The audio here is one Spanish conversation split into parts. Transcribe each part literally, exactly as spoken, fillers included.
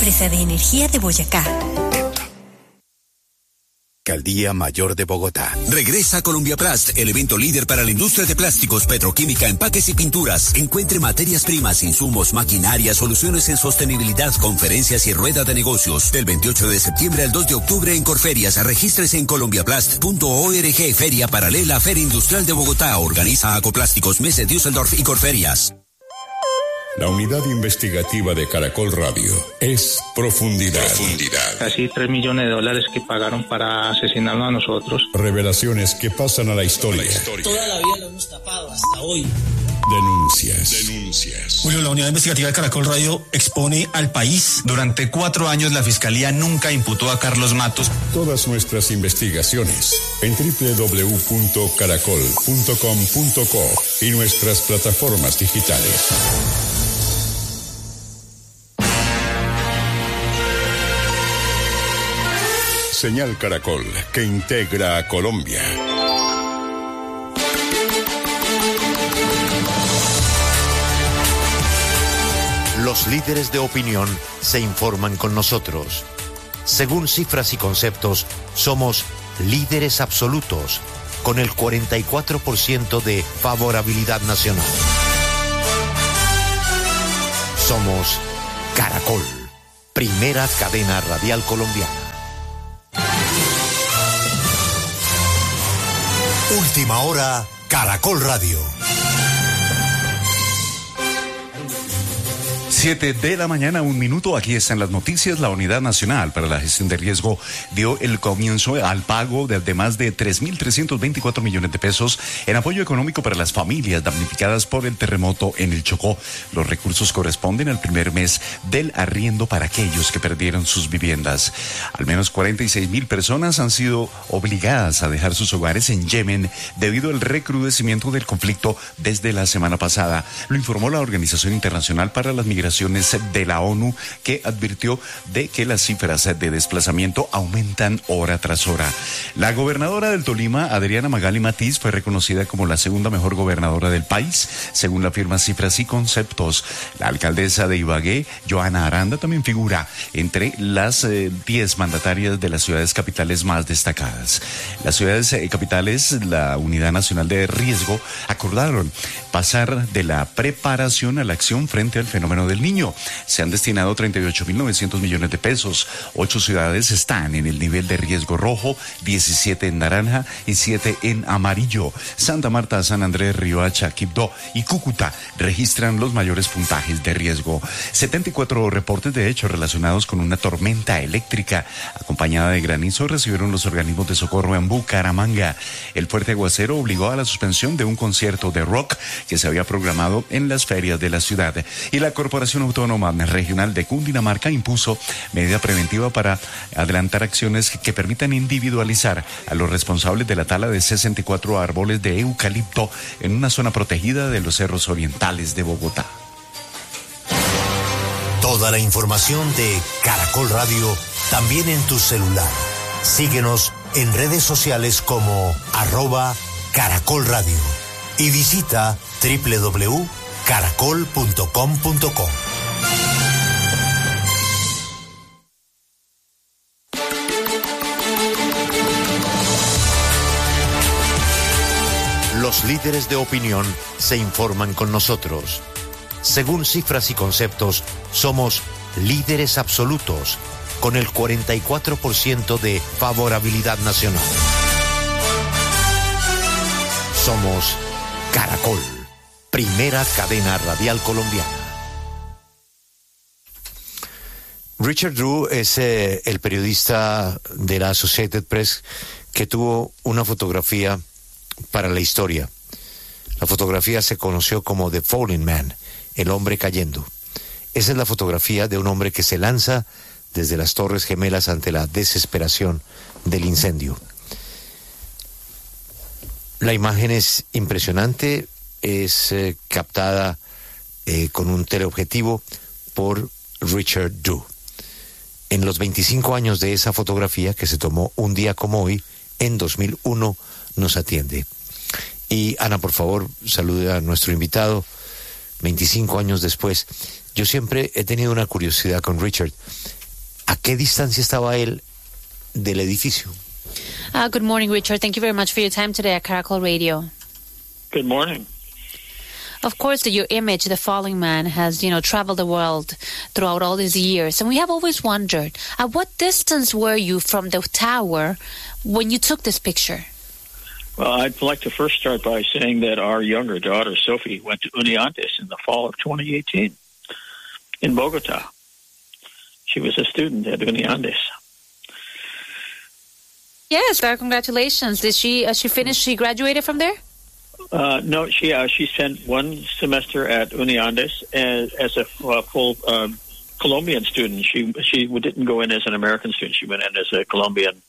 empresa de energía de Boyacá. Alcaldía Mayor de Bogotá. Regresa a Colombiaplast, el evento líder para la industria de plásticos, petroquímica, empaques y pinturas. Encuentre materias primas, insumos, maquinaria, soluciones en sostenibilidad, conferencias y rueda de negocios. Del veintiocho de septiembre al dos de octubre en Corferias. Regístrese en colombiaplast punto org. Feria paralela, Feria Industrial de Bogotá. Organiza Acoplásticos, Messe Düsseldorf y Corferias. La unidad investigativa de Caracol Radio es Profundidad. Profundidad. Casi tres millones de dólares que pagaron para asesinarnos a nosotros. Revelaciones que pasan a la historia. La historia. Toda la vida lo hemos tapado hasta hoy. Denuncias. Denuncias. Julio, la unidad investigativa de Caracol Radio expone al país. Durante cuatro años la Fiscalía nunca imputó a Carlos Matos. Todas nuestras investigaciones en doble u doble u doble u punto caracol punto com punto co y nuestras plataformas digitales. Señal Caracol, que integra a Colombia. Los líderes de opinión se informan con nosotros. Según cifras y conceptos, somos líderes absolutos, con el cuarenta y cuatro por ciento de favorabilidad nacional. Somos Caracol, primera cadena radial colombiana. Última hora, Caracol Radio. Siete de la mañana, un minuto. Aquí están las noticias. La Unidad Nacional para la Gestión de Riesgo dio el comienzo al pago de, de más de tres mil trescientos veinticuatro millones de pesos en apoyo económico para las familias damnificadas por el terremoto en el Chocó. Los recursos corresponden al primer mes del arriendo para aquellos que perdieron sus viviendas. Al menos cuarenta y seis mil personas han sido obligadas a dejar sus hogares en Yemen debido al recrudecimiento del conflicto desde la semana pasada. Lo informó la Organización Internacional para las Migraciones de la ONU, que advirtió de que las cifras de desplazamiento aumentan hora tras hora. La gobernadora del Tolima, Adriana Magali Matiz, fue reconocida como la segunda mejor gobernadora del país, según la firma Cifras y Conceptos. La alcaldesa de Ibagué, Joana Aranda, también figura entre las diez eh, mandatarias de las ciudades capitales más destacadas. Las ciudades eh, capitales, la Unidad Nacional de Riesgo, acordaron pasar de la preparación a la acción frente al fenómeno del Niño. Se han destinado treinta y ocho mil novecientos millones de pesos. Ocho ciudades están en el nivel de riesgo rojo, diecisiete en naranja y siete en amarillo. Santa Marta, San Andrés, Riohacha, Quibdó y Cúcuta registran los mayores puntajes de riesgo. setenta y cuatro reportes de hechos relacionados con una tormenta eléctrica acompañada de granizo recibieron los organismos de socorro en Bucaramanga. El fuerte aguacero obligó a la suspensión de un concierto de rock que se había programado en las ferias de la ciudad. Y la Corporación Autónoma Regional de Cundinamarca impuso medida preventiva para adelantar acciones que permitan individualizar a los responsables de la tala de sesenta y cuatro árboles de eucalipto en una zona protegida de los cerros orientales de Bogotá. Toda la información de Caracol Radio también en tu celular. Síguenos en redes sociales como arroba Caracol Radio y visita doble u doble u doble u punto caracol punto com punto co. Los líderes de opinión se informan con nosotros. Según cifras y conceptos, somos líderes absolutos, con el cuarenta y cuatro por ciento de favorabilidad nacional. Somos Caracol, primera cadena radial colombiana. Richard Drew es eh, el periodista de la Associated Press que tuvo una fotografía para la historia. La fotografía se conoció como The Falling Man, el hombre cayendo. Esa es la fotografía de un hombre que se lanza desde las Torres Gemelas ante la desesperación del incendio. La imagen es impresionante, es eh, captada eh, con un teleobjetivo por Richard Drew. En los veinticinco años de esa fotografía, que se tomó un día como hoy, en dos mil uno, nos atiende. Y Ana, por favor, salude a nuestro invitado. veinticinco años después, yo siempre he tenido una curiosidad con Richard. ¿qué distancia estaba él del edificio? Uh, good morning, Richard. Thank you very much for your time today at Caracol Radio. Good morning. Of course, the, your image, the falling man, has, you know, traveled the world throughout all these years. And we have always wondered, at what distance were you from the tower when you took this picture? Well, I'd like to first start by saying that our younger daughter, Sophie, went to Uniandes in the fall of twenty eighteen in Bogota. She was a student at Uniandes. Yes, very congratulations. Did she, uh, she finished, she graduated from there? Uh, no, she uh, she spent one semester at Uniandes as, as a uh, full uh, Colombian student. She she didn't go in as an American student. She went in as a Colombian,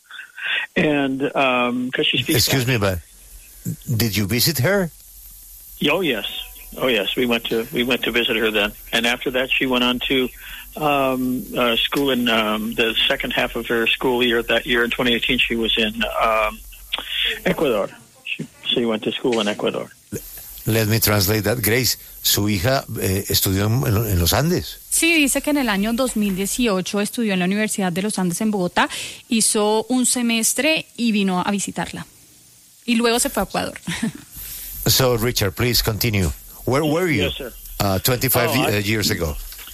and because um, she speaks. Excuse Spanish. me, but did you visit her? Oh yes, oh yes. We went to we went to visit her then, and after that, she went on to um, uh, school in um, the second half of her school year. That year in twenty eighteen, she was in um, Ecuador. She went to school in Ecuador. Let me translate that. Grace, su hija eh, estudió en, en los Andes. Sí, dice que en el año dos mil dieciocho estudió en la Universidad de los Andes en Bogotá, hizo un semestre y vino a visitarla. Y luego se fue a Ecuador. So, Richard, please continue. Where were you yes, sir. Uh, twenty-five oh, I, years ago?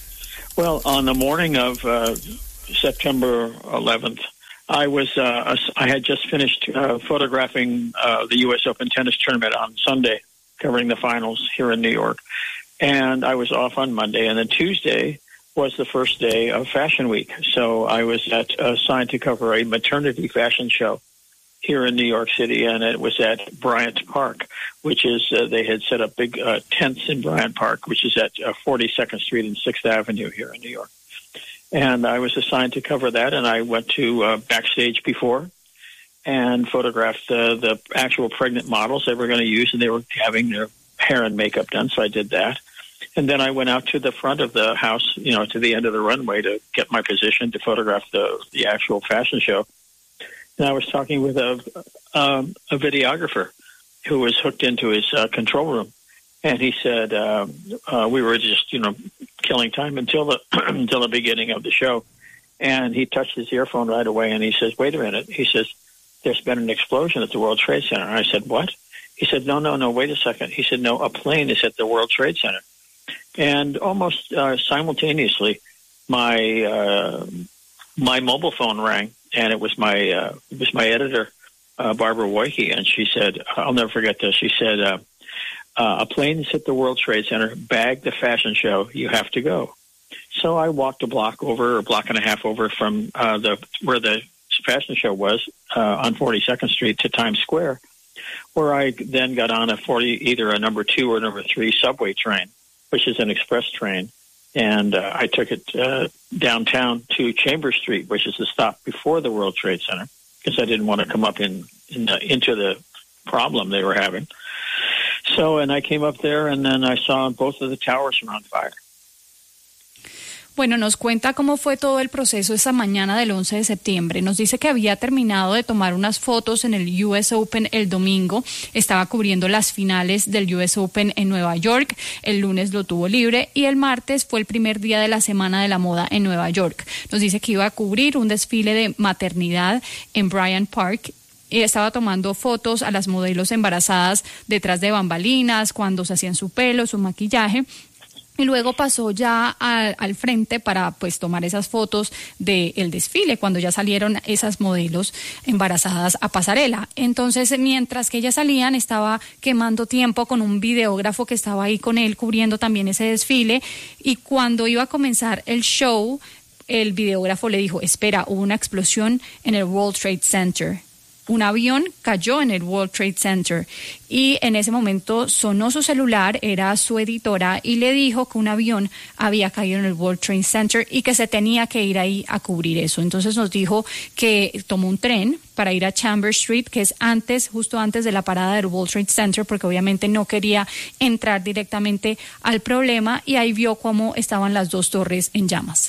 Well, on the morning of uh, September eleventh, I was uh, I had just finished uh, photographing uh, the U S Open tennis tournament on Sunday, covering the finals here in New York, and I was off on Monday, and then Tuesday was the first day of Fashion Week, so I was at, assigned to cover a maternity fashion show here in New York City, and it was at Bryant Park, which is uh, they had set up big uh, tents in Bryant Park, which is at uh, forty-second Street and sixth Avenue here in New York. And I was assigned to cover that, and I went to uh, backstage before and photographed uh, the actual pregnant models they were going to use, and they were having their hair and makeup done, so I did that. And then I went out to the front of the house, you know, to the end of the runway to get my position to photograph the the actual fashion show. And I was talking with a um, a videographer who was hooked into his uh, control room. And he said, uh, uh, we were just, you know, killing time until the until the beginning of the show. And he touched his earphone right away, and he says, wait a minute. He says, there's been an explosion at the World Trade Center. And I said, what? He said, no, no, no, wait a second. He said, no, a plane is at the World Trade Center. And almost uh, simultaneously, my uh, my mobile phone rang, and it was my uh, it was my editor, uh, Barbara Woike, and she said, I'll never forget this. She said, uh, Uh, a plane is at the World Trade Center, bag the fashion show, you have to go. So I walked a block over, or a block and a half over from uh, the where the fashion show was uh, on forty-second Street to Times Square, where I then got on a forty, either a number two or number three subway train, which is an express train. And uh, I took it uh, downtown to Chambers Street, which is the stop before the World Trade Center, because I didn't want to come up in, in the, into the problem they were having. So, and I came up there, and then I saw both of the towers were on fire. Bueno, nos cuenta cómo fue todo el proceso esa mañana del once de septiembre. Nos dice que había terminado de tomar unas fotos en el U S Open el domingo. Estaba cubriendo las finales del U S Open en Nueva York. El lunes lo tuvo libre y el martes fue el primer día de la Semana de la Moda en Nueva York. Nos dice que iba a cubrir un desfile de maternidad en Bryant Park. Y estaba tomando fotos a las modelos embarazadas detrás de bambalinas, cuando se hacían su pelo, su maquillaje. Y luego pasó ya al, al frente para pues tomar esas fotos del desfile, cuando ya salieron esas modelos embarazadas a pasarela. Entonces, mientras que ellas salían, estaba quemando tiempo con un videógrafo que estaba ahí con él cubriendo también ese desfile. Y cuando iba a comenzar el show, el videógrafo le dijo, espera, hubo una explosión en el World Trade Center. Un avión cayó en el World Trade Center y en ese momento sonó su celular, era su editora, y le dijo que un avión había caído en el World Trade Center y que se tenía que ir ahí a cubrir eso. Entonces nos dijo que tomó un tren para ir a Chambers Street, que es antes, justo antes de la parada del World Trade Center, porque obviamente no quería entrar directamente al problema, y ahí vio cómo estaban las dos torres en llamas.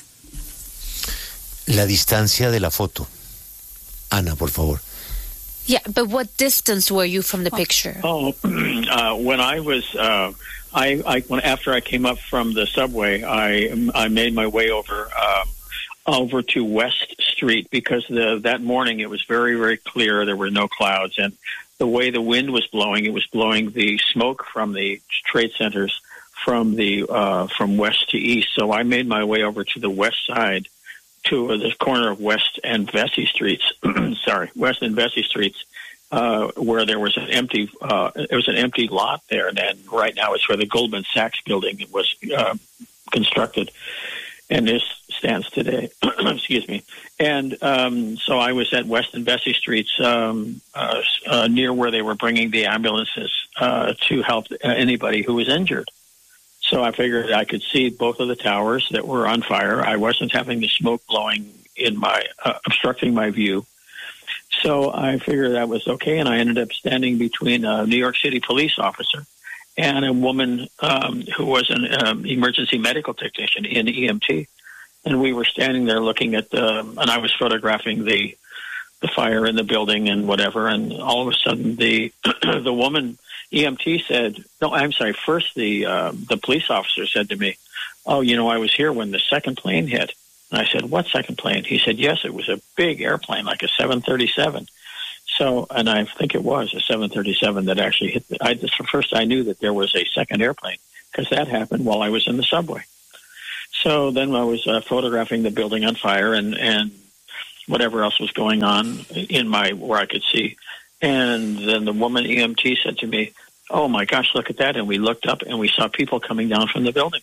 La distancia de la foto. Ana, por favor. Yeah, but what distance were you from the picture? Oh, uh, when I was, uh, I, I, when after I came up from the subway, I, I made my way over, uh, over to West street because the, that morning it was very, very clear. There were no clouds. And the way the wind was blowing, it was blowing the smoke from the trade centers from the uh, from west to east. So I made my way over to the west side, to the corner of West and Vesey Streets. Sorry, West and Vesey Streets, uh, where there was an empty uh, it was an empty lot there. And then right now it's where the Goldman Sachs building was uh, constructed, and this stands today. Excuse me. And um, so I was at West and Vesey Streets, um, uh, uh, near where they were bringing the ambulances uh, to help anybody who was injured. So I figured I could see both of the towers that were on fire. I wasn't having the smoke blowing in my, uh, obstructing my view. So I figured that was okay, and I ended up standing between a New York City police officer and a woman um, who was an um, emergency medical technician in E M T. And we were standing there looking at the, and I was photographing the the fire in the building and whatever, and all of a sudden the the woman E M T said, no, I'm sorry, first the uh, the police officer said to me, oh, you know, I was here when the second plane hit. And I said, what second plane? He said, yes, it was a big airplane, like a seven thirty-seven. So, and I think it was a seven thirty-seven that actually hit. The, I just, first I knew that there was a second airplane, because that happened while I was in the subway. So then I was uh, photographing the building on fire and, and whatever else was going on in my, where I could see. And then the woman E M T said to me, oh my gosh, look at that. And we looked up and we saw people coming down from the building.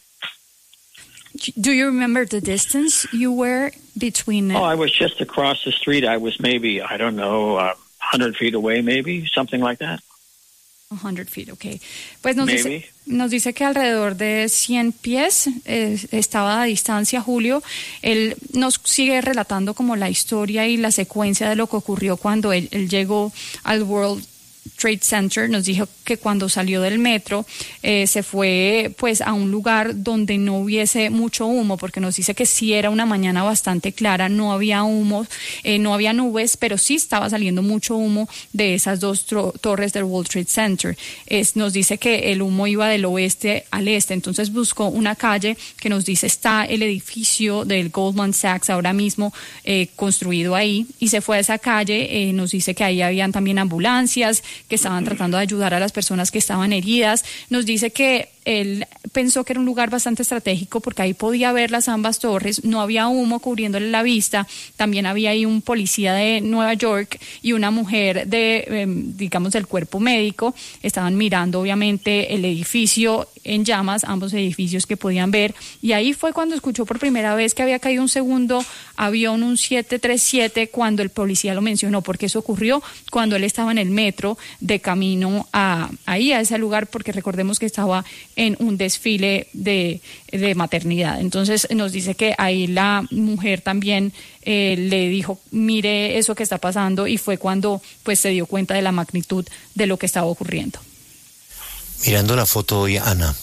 Do you remember the distance you were between? Oh, I was just across the street. I was maybe, I don't know, uh, one hundred feet away, maybe, something like that. one hundred feet, ok. Pues nos dice, nos dice que alrededor de cien pies eh, estaba a distancia Julio. Él nos sigue relatando como la historia y la secuencia de lo que ocurrió cuando él, él llegó al World Trade Center. Nos dijo que cuando salió del metro eh, se fue pues a un lugar donde no hubiese mucho humo, porque nos dice que sí era una mañana bastante clara, no había humo, eh, no había nubes, pero sí estaba saliendo mucho humo de esas dos tro- torres del World Trade Center. Es, nos dice que el humo iba del oeste al este, entonces buscó una calle que nos dice está el edificio del Goldman Sachs ahora mismo eh, construido ahí, y se fue a esa calle. Eh, nos dice que ahí habían también ambulancias que estaban tratando de ayudar a las personas que estaban heridas. Nos dice que él pensó que era un lugar bastante estratégico porque ahí podía ver las ambas torres, no había humo cubriéndole la vista, también había ahí un policía de Nueva York y una mujer de, eh, digamos, del cuerpo médico, estaban mirando obviamente el edificio en llamas, ambos edificios que podían ver, y ahí fue cuando escuchó por primera vez que había caído un segundo avión, un siete treinta y siete, cuando el policía lo mencionó, porque eso ocurrió cuando él estaba en el metro de camino a ahí, a ese lugar, porque recordemos que estaba en un desfile de, de maternidad. Entonces nos dice que ahí la mujer también eh, le dijo, mire eso que está pasando, y fue cuando pues se dio cuenta de la magnitud de lo que estaba ocurriendo. Mirando la foto hoy, Ana,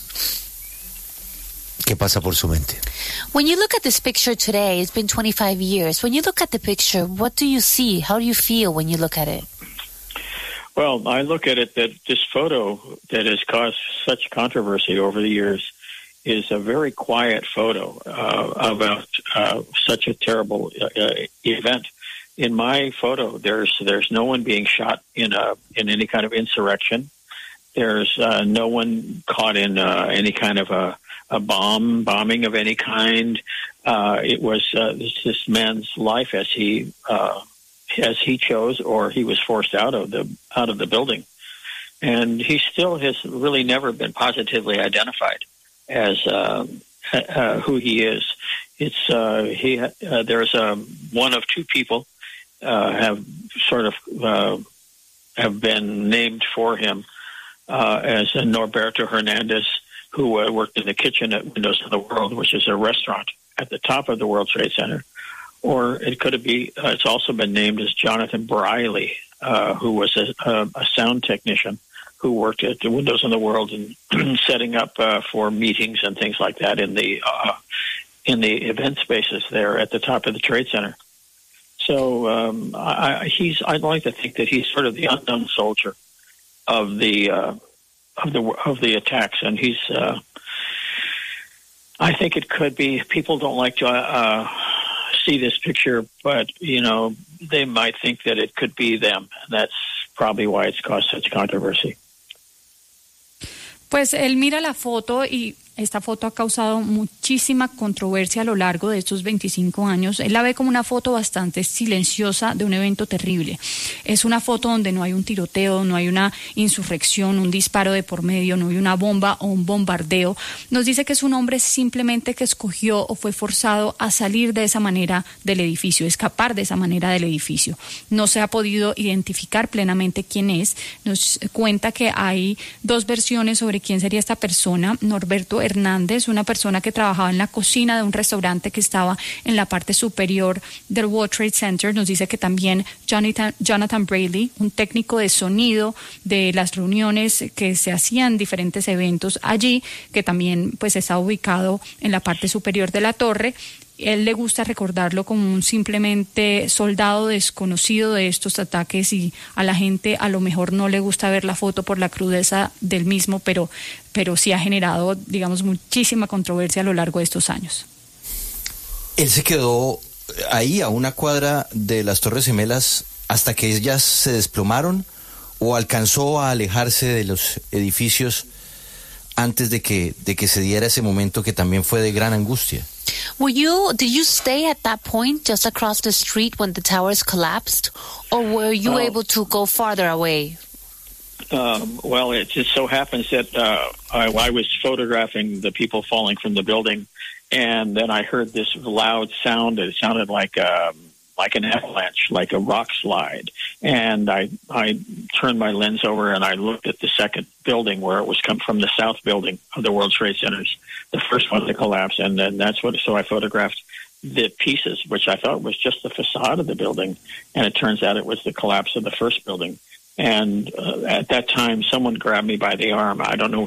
¿qué pasa por su mente? When you look at this picture today, it's been twenty-five years. When you look at the picture, what do you see? How do you feel when you look at it? Well, I look at it that this photo that has caused such controversy over the years is a very quiet photo uh, about uh, such a terrible uh, event. In my photo, there's there's no one being shot in a in any kind of insurrection. There's uh, no one caught in uh, any kind of a, a bomb bombing of any kind. Uh, it was uh, this, this man's life as he. Uh, as he chose, or he was forced out of the out of the building, and he still has really never been positively identified as uh, uh, who he is. It's uh, he. Uh, there's um, one of two people uh, have sort of uh, have been named for him uh, as Norberto Hernandez, who uh, worked in the kitchen at Windows of the World, which is a restaurant at the top of the World Trade Center. Or it could be, uh, it's also been named as Jonathan Briley, uh, who was a, a, a sound technician who worked at the Windows in the World and setting up uh, for meetings and things like that in the uh, in the event spaces there at the top of the Trade Center. So um, I, he's, I'd like to think that he's sort of the unknown soldier of the uh, of the of the attacks, and he's. Uh, I think it could be. People don't like to. Uh, see this picture, but, you know, they might think that it could be them. That's probably why it's caused such controversy. Pues él mira la foto y esta foto ha causado muchísima controversia a lo largo de estos veinticinco años. Él la ve como una foto bastante silenciosa de un evento terrible. Es una foto donde no hay un tiroteo, no hay una insurrección, un disparo de por medio, no hay una bomba o un bombardeo. Nos dice que es un hombre simplemente que escogió o fue forzado a salir de esa manera del edificio, escapar de esa manera del edificio. No se ha podido identificar plenamente quién es. Nos cuenta que hay dos versiones sobre quién sería esta persona. Norberto Hernández, una persona que trabajaba en la cocina de un restaurante que estaba en la parte superior del World Trade Center, nos dice que también Jonathan, Jonathan Braley, un técnico de sonido de las reuniones que se hacían diferentes eventos allí, que también pues está ubicado en la parte superior de la torre. Él le gusta recordarlo como un simplemente soldado desconocido de estos ataques y a la gente a lo mejor no le gusta ver la foto por la crudeza del mismo, pero, pero sí ha generado, digamos, muchísima controversia a lo largo de estos años. Él se quedó ahí a una cuadra de las Torres Gemelas hasta que ellas se desplomaron, o alcanzó a alejarse de los edificios antes de que, de que se diera ese momento que también fue de gran angustia. Were you, did you stay at that point just across the street when the towers collapsed, or were you Oh. able to go farther away? Um, well, it just so happens that uh, I, I was photographing the people falling from the building, and then I heard this loud sound. It sounded like um, like an avalanche, like a rock slide. And I I turned my lens over and I looked at the second building where it was come from, the south building of the World Trade Centers, the first one to collapse. And then that's what, so I photographed the pieces, which I thought was just the facade of the building. And it turns out it was the collapse of the first building. And uh, at that time, someone grabbed me by the arm. I don't know